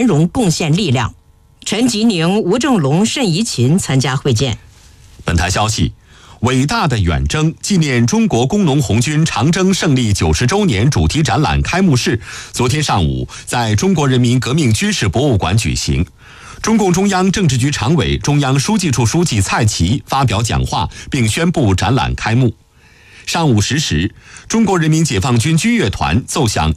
荣贡献力量。陈吉宁、吴正龙、盛怡琴参加会见。 本台消息，伟大的远征纪念中国工农红军长征胜利90周年主题展览开幕式昨天上午在中国人民革命军事博物馆举行。中共中央政治局常委、中央书记处书记蔡奇发表讲话，并宣布展览开幕。上午10时，中国人民解放军军乐团奏响